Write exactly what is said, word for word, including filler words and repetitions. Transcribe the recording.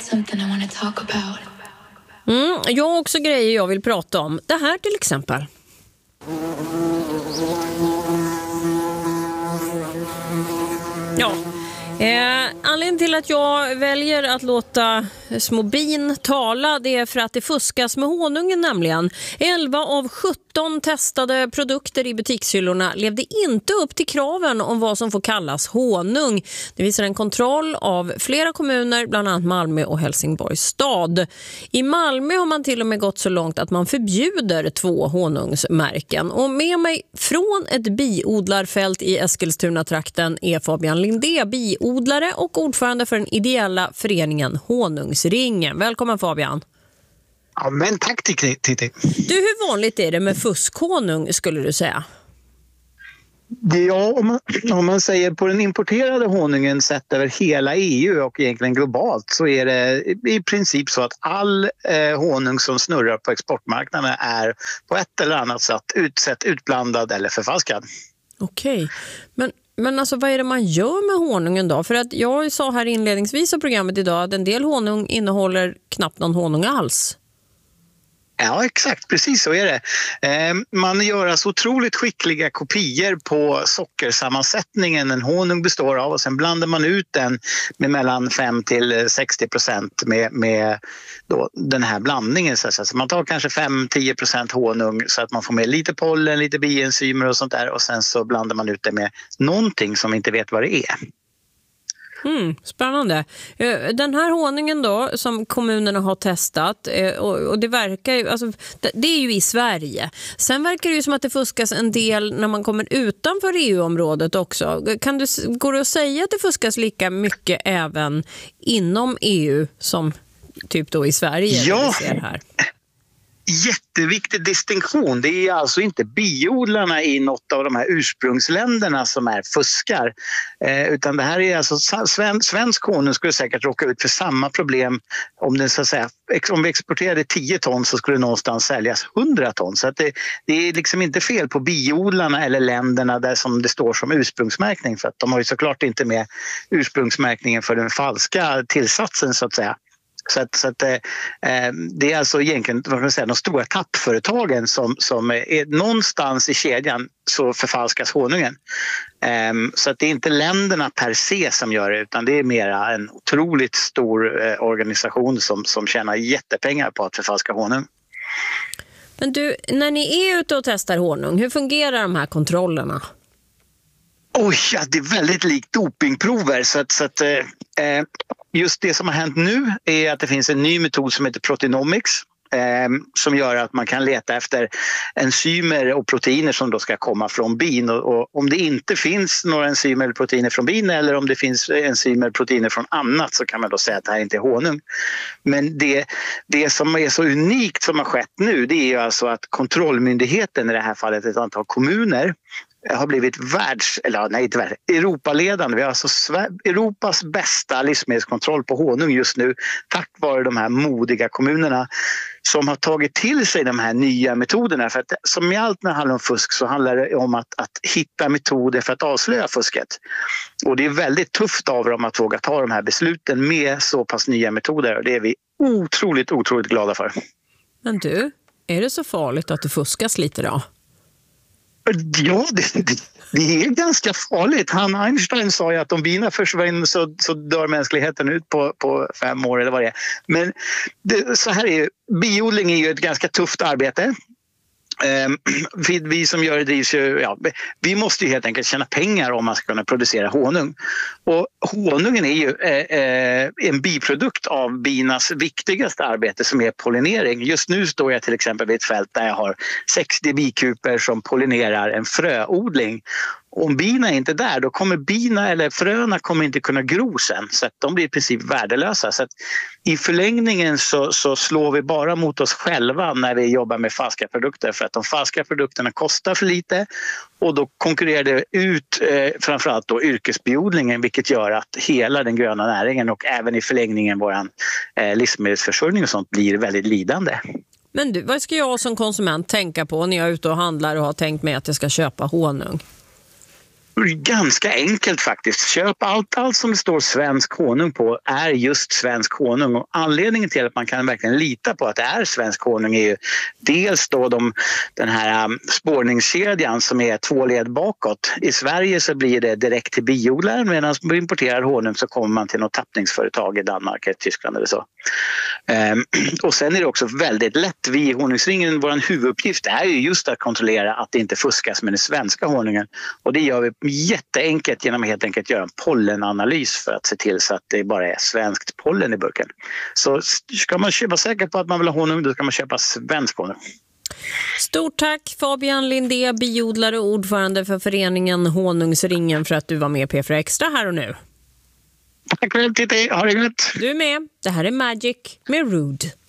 got something I want to talk about. Mm, jag har också grejer jag vill prata om. Det här till exempel. Ja. Eh, anledningen till att jag väljer att låta små bin tala, det är för att det fuskas med honungen nämligen. elva av sjutton testade produkter i butikshyllorna levde inte upp till kraven om vad som får kallas honung. Det visar en kontroll av flera kommuner, bland annat Malmö och Helsingborgs stad. I Malmö har man till och med gått så långt att man förbjuder två honungsmärken. Och med mig från ett biodlarfält i Eskilstuna-trakten är Fabian Lindé, biodlare och ordförande för den ideella föreningen Honungsringen. Välkommen Fabian. Ja, men tack Titti. Du, hur vanligt är det med fuskhonung skulle du säga? Ja, om man, om man säger på den importerade honungen sett över hela E U och egentligen globalt så är det i princip så att all eh, honung som snurrar på exportmarknaden är på ett eller annat sätt utsett, utblandad eller förfalskad. Okej, men Men alltså vad är det man gör med honungen då? För att jag sa här inledningsvis av programmet idag att en del honung innehåller knappt någon honung alls. Ja, exakt. Precis så är det. Eh, man gör alltså otroligt skickliga kopior på sockersammansättningen en honung består av och sen blandar man ut den med mellan fem till sextio procent med, med då den här blandningen. Så man tar kanske fem till tio procent honung så att man får med lite pollen, lite bienzymer och sånt där och sen så blandar man ut det med någonting som vi inte vet vad det är. Mm, spännande. Den här honungen då som kommunerna har testat och det verkar ju, alltså, det är ju i Sverige. Sen verkar det ju som att det fuskas en del när man kommer utanför E U-området också. Kan du, går det att säga att det fuskas lika mycket även inom E U som typ då i Sverige? Ja. Vi ser här? Jätteviktig distinktion. Det är alltså inte biodlarna i något av de här ursprungsländerna som är fuskar. Eh, utan det här är alltså sven, svensk honung skulle säkert råka ut för samma problem om det, så att säga, om vi exporterade tio ton så skulle det någonstans säljas hundra ton. Så att det, det är liksom inte fel på biodlarna eller länderna där som det står som ursprungsmärkning för att de har ju såklart inte med ursprungsmärkningen för den falska tillsatsen så att säga. Så, att, så att, eh, det är alltså egentligen vad man säga, de stora tappföretagen som, som är någonstans i kedjan så förfalskas honungen. Eh, så att det är inte länderna per se som gör det utan det är mera en otroligt stor eh, organisation som, som tjänar jättepengar på att förfalska honung. Men du, när ni är ute och testar honung, hur fungerar de här kontrollerna? Oj, ja, det är väldigt likt dopingprover så att, så att eh, just det som har hänt nu är att det finns en ny metod som heter Proteinomics eh, som gör att man kan leta efter enzymer och proteiner som då ska komma från bin och, och om det inte finns några enzymer eller proteiner från bin eller om det finns enzymer och proteiner från annat så kan man då säga att det här inte är honung. Men det, det som är så unikt som har skett nu det är ju alltså att kontrollmyndigheten i det här fallet ett antal kommuner har blivit världs, eller nej inte världs, Europaledande. Vi har alltså Europas bästa livsmedelskontroll på honung just nu tack vare de här modiga kommunerna som har tagit till sig de här nya metoderna. För att som i allt när det handlar om fusk så handlar det om att, att hitta metoder för att avslöja fusket. Och det är väldigt tufft av dem att våga ta de här besluten med så pass nya metoder och det är vi otroligt, otroligt glada för. Men du, är det så farligt att det fuskas lite då? Ja, det, det, det är ganska farligt. Han Einstein sa ju att om bina försvinner så, så dör mänskligheten ut på, på fem år eller vad det är. Men det, så här är ju, biodling är ju ett ganska tufft arbete. Vi, vi som gör det drivs ju, ja, vi måste ju helt enkelt tjäna pengar om man ska kunna producera honung. Och honungen är ju eh, en biprodukt av binas viktigaste arbete som är pollinering. Just nu står jag till exempel vid ett fält där jag har sextio bikuper som pollinerar en fröodling. Om bina är inte där, då kommer bina eller fröna kommer inte kunna gro sen så att de blir i princip värdelösa. Så att i förlängningen så, så slår vi bara mot oss själva när vi jobbar med falska produkter för att de falska produkterna kostar för lite och då konkurrerar det ut eh, framförallt då yrkesbiodlingen vilket gör att hela den gröna näringen och även i förlängningen vår eh, livsmedelsförsörjning och sånt blir väldigt lidande. Men du, vad ska jag som konsument tänka på när jag är ute och handlar och har tänkt mig att jag ska köpa honung? Ganska enkelt faktiskt. Köp allt, allt som det står svensk honung på är just svensk honung. Och anledningen till att man kan verkligen lita på att det är svensk honung är ju dels då de, den här um, spårningskedjan som är två led bakåt. I Sverige så blir det direkt till biodlaren, medan man importerar honung så kommer man till något tappningsföretag i Danmark eller Tyskland eller så. Um, och sen är det också väldigt lätt. Vi i Honungsringen, vår huvuduppgift är ju just att kontrollera att det inte fuskas med den svenska honungen. Och det gör vi jätteenkelt genom att helt enkelt göra en pollenanalys för att se till så att det bara är svenskt pollen i burken. Så ska man vara säker på att man vill ha honung, då ska man köpa svensk honung. Stort tack Fabian Lindé, biodlare och ordförande för föreningen Honungsringen, för att du var med P fyra Extra här och nu. Tack för det, Titti. Ha det gott. Du är med. Det här är Magic med Rude.